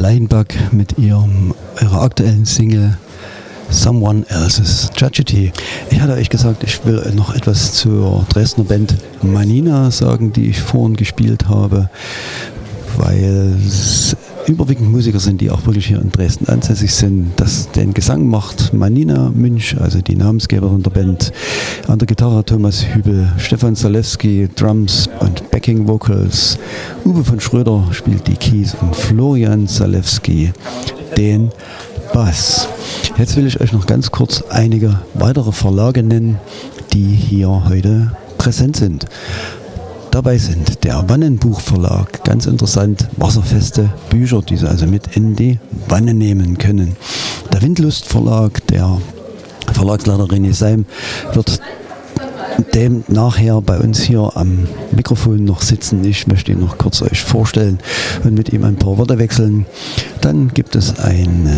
Leinbach mit ihrer aktuellen Single Someone Else's Tragedy. Ich hatte euch gesagt, ich will noch etwas zur Dresdner Band Manina sagen, die ich vorhin gespielt habe, weil es überwiegend Musiker sind, die auch wirklich hier in Dresden ansässig sind. Den Gesang macht Manina Münch, also die Namensgeberin der Band. An der Gitarre Thomas Hübel, Stefan Zalewski, Drums und Backing Vocals. Uwe von Schröder spielt die Keys und Florian Zalewski den Bass. Jetzt will ich euch noch ganz kurz einige weitere Verlage nennen, die hier heute präsent sind. Dabei sind der Wannenbuch-Verlag, ganz interessant, wasserfeste Bücher, die Sie also mit in die Wanne nehmen können. Der Windlust-Verlag, der Verlagsleiter René Seim, wird dem nachher bei uns hier am Mikrofon noch sitzen. Ich möchte ihn noch kurz euch vorstellen und mit ihm ein paar Worte wechseln. Dann gibt es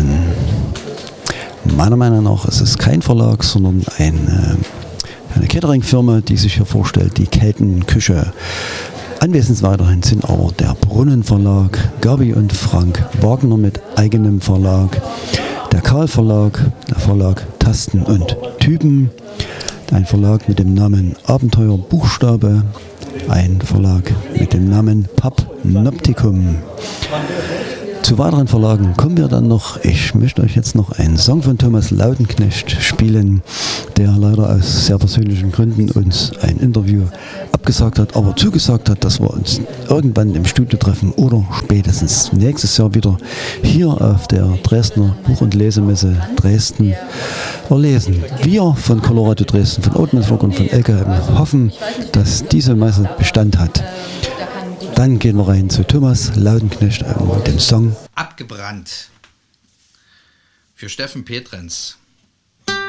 meiner Meinung nach ist es kein Verlag, sondern eine Catering-Firma, die sich hier vorstellt, die Keltenküche. Anwesend weiterhin sind aber der Brunnenverlag, Gabi und Frank Wagner mit eigenem Verlag, der Karl Verlag, der Verlag Tasten und Typen, ein Verlag mit dem Namen Abenteuer Buchstabe, ein Verlag mit dem Namen Papnoptikum. Zu weiteren Verlagen kommen wir dann noch. Ich möchte euch jetzt noch einen Song von Thomas Lautenknecht spielen, der leider aus sehr persönlichen Gründen uns ein Interview abgesagt hat, aber zugesagt hat, dass wir uns irgendwann im Studio treffen oder spätestens nächstes Jahr wieder hier auf der Dresdner Buch- und Lesemesse Dresden erlesen. Wir von Coloradio Dresden, von Oatmannsburg und von LKM hoffen, dass diese Messe Bestand hat. Dann gehen wir rein zu Thomas Lautenknecht und dem Song Abgebrannt für Steffen Petrenz.